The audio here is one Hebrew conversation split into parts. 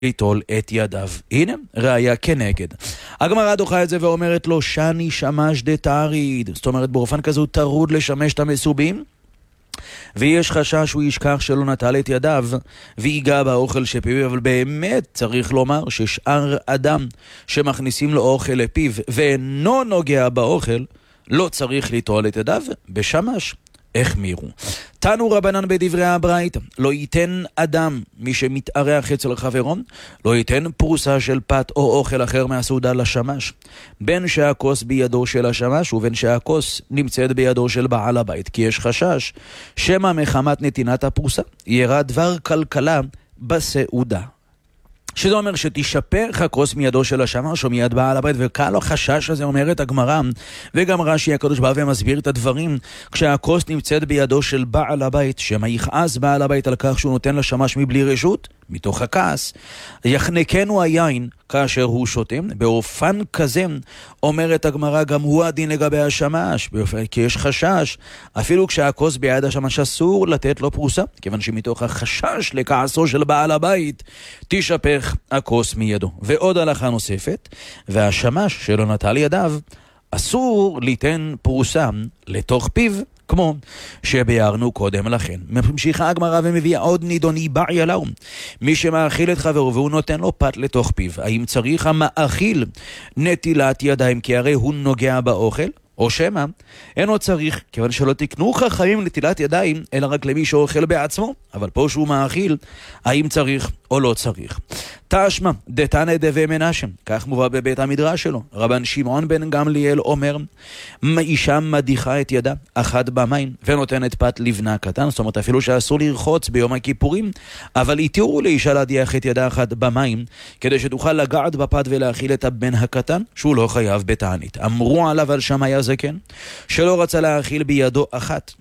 ליטול את ידיו. הנה, ראיה כנגד. הגמרא דוחה את זה ואומרת לו, שני שמש דתעריד. זאת אומרת, באופן כזה הוא טרוד לשמש את המסובים, ויש חשש שהוא ישכח שלא נטל את ידיו ויגע באוכל שפיו, אבל באמת צריך לומר ששאר אדם שמכניסים לו אוכל לפיו ואינו נוגע באוכל, לא צריך ליטול את ידיו בשמש. החמירו. תנו רבנן בדברי הברייתא, לא ייתן אדם מי שמתארח אצל חברו, לא ייתן פרוסה של פת או אוכל אחר מהסעודה לשמש, בין שהכוס בידו של השמש ובין שהכוס נמצאת בידו של בעל הבית, כי יש חשש שמא מחמת נתינת הפרוסה יראה דבר כלכלה בסעודה. שזה אומר שתשפך הכוס מידו של השמש או מיד בעל הבית, וקל החשש הזה, אומרת הגמרא, וגם רש"י הקדוש בא ומסביר את הדברים, כשהכוס נמצאת בידו של בעל הבית, שמא יכעס בעל הבית על כך שהוא נותן לשמש מבלי רשות, מתוך הכעס, יחנקנו היין כאשר הוא שותה. באופן כזה אומרת הגמרא, גם הוא הדין לגבי השמש, כי יש חשש, אפילו כשהכוס ביד השמש אסור לתת לו פרוסה, כיוון שמתוך החשש לכעסו של בעל הבית תשפך הכוס מידו. ועוד הלכה נוספת, והשמש שלא נטל ידיו אסור ליתן פרוסה לתוך פיו, כמו שביארנו קודם לכן. ממשיכה הגמרא ומביאה עוד נידוני בעיה לו, מי שמאכיל את חברו והוא נותן לו פת לתוך פיו, האם צריך המאכיל נטילת ידיים כי הרי הוא נוגע באוכל, או שמא אינו צריך, כיוון שלא תקנו חכמים נטילת ידיים אלא רק למי שאוכל בעצמו, אבל פה שהוא מאכיל, האם צריך או לא צריך. תשמע דתנא דבי מנשה, כך מובא בבית המדרש שלו, רבן שמעון בן גמליאל אומר, אישה מדיחה את ידה אחת במים ונותנת פת לבנה קטן, זאת אומרת אפילו שאסור לרחוץ ביום הכיפורים, אבל התירו לאישה להדיח את ידה אחת במים כדי שתוכל לגעת בפת ולהאכיל את הבן הקטן שהוא לא חייב בתענית. אמרו עליו על שמאי הזקן שלא רצה להאכיל בידו אחת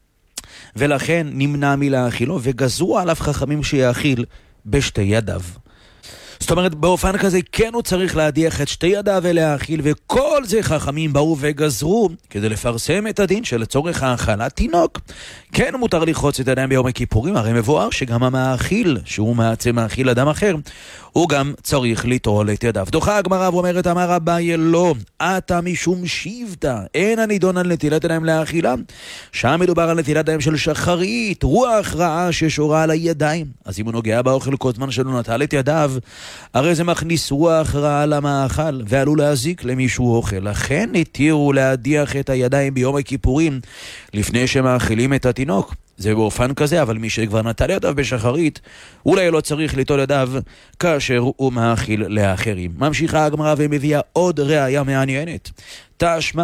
ולכן נמנע מלהאכילו, וגזרו עליו חכמים שיאכיל בשתי ידיו. זאת אומרת, באופן כזה כן הוא צריך להדיח את שתי ידיו ולהאכיל, וכל זה חכמים באו וגזרו כדי לפרסם את הדין שלצורך האכלת תינוק כן מותר לרחוץ את ידיים ביום הכיפורים. הרי מבואר שגם המאכיל, שהוא מעצם מאכיל אדם אחר, הוא גם צריך ליטול את ידיו. דוחה הגמרא ואומרת, אמר אביי לא, אתה משום שבטה, אין הנידון על נטילת ידיים לאכילה, שם מדובר על נטילת ידיים של שחרית, רוח רעה ששורה על הידיים, אז אם הוא נוגע באוכל כל זמן שלא נטל את ידיו, הרי זה מכניס רוח רעה למאכל ועלול להזיק למישהו אוכל. לכן התירו להדיח את הידיים ביום הכיפורים לפני שמאכילים את התינוק. זה באופן כזה, אבל מי שכבר נטל ידיו בשחרית, אולי לא צריך ליטול ידיו כאשר הוא מאכיל לאחרים. ממשיכה הגמרא ומביאה עוד ראיה מעניינת. תשמע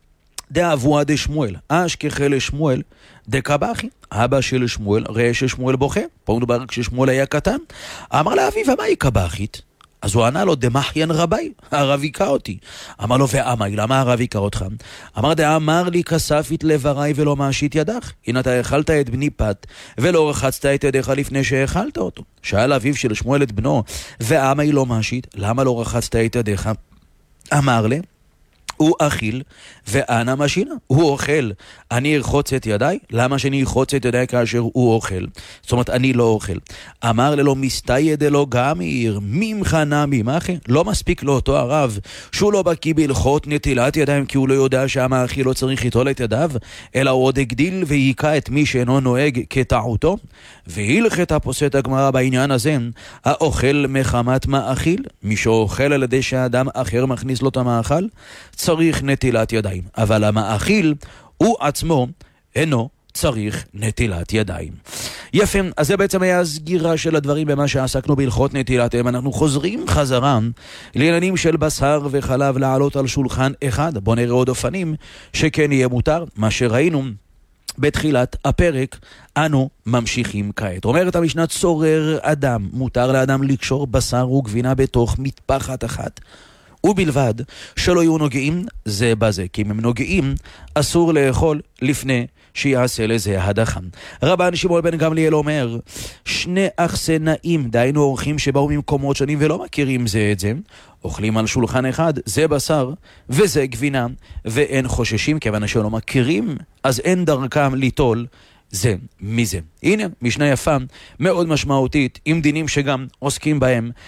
דאבוה דשמואל, אשכחה לשמואל דקבחי, אבא של שמואל ראה ששמואל בוכה, פה מדובר רק כששמואל היה קטן, אמר לאביו, מה היא קבחית? אז הוא ענה לו, דמחיין רבי, הרב היכה אותי. אמר לו, ואמי, למה הרב היכה אותך? אמר, דאמר לי כספית לברי ולא מאשית ידך. הנה אתה אכלת את בני פת ולא רחצת את ידיך לפני שאכלת אותו. שאל אביו של שמואל את בנו, ואמי לא מאשית, למה לא רחצת את ידיך? אמר לי, הוא אכיל ואנה משינה, הוא אוכל, אני ארחוץ את ידיי? למה שאני ארחוץ את ידיי כאשר הוא אוכל? זאת אומרת אני לא אוכל. אמר לו מסתייד אלו גמיר ממך נמי מחי, לא מספיק לאותו הרב שהוא לא בקיא בהלכות נטילת ידיים כי הוא לא יודע שהמאכיל לא צריך ליטול את ידיו, אלא הוא עוד הגדיל והיכה את מי שאינו נוהג כטעותו. והלכת הפוסט הגמרא בעניין הזה, האוכל מחמת מאכיל, מי שאוכל על ידי שהאדם אחר מכניס לו את המאכל צריך נטילת ידיים, אבל המאכיל הוא עצמו אינו צריך נטילת ידיים. יפה, אז זה בעצם היה הסגירה של הדברים במה שעסקנו בהלכות נטילת ידיים. אנחנו חוזרים חזרה לעניינים של בשר וחלב לעלות על שולחן אחד. בוא נראה עוד אופנים שכן יהיה מותר. מה שראינו בתחילת הפרק אנו ממשיכים כעת. אומרת המשנה, צורר אדם, מותר לאדם לקשור בשר וגבינה בתוך מטפחת אחת, ובלבד שלא יהיו נוגעים זה בזה, כי אם הם נוגעים אסור לאכול לפני שיעשה לזה הדחה. רבן שמעון בן גמליאל אומר, שני אכסנאים, דהיינו אורחים שבאו ממקומות שונים ולא מכירים זה את זה, אוכלים על שולחן אחד, זה בשר וזה גבינה, ואין חוששים, כיוון שלא מכירים אז אין דרכם ליטול זה מזה. הנה, משנה יפה, מאוד משמעותית, עם דינים שגם עוסקים בהם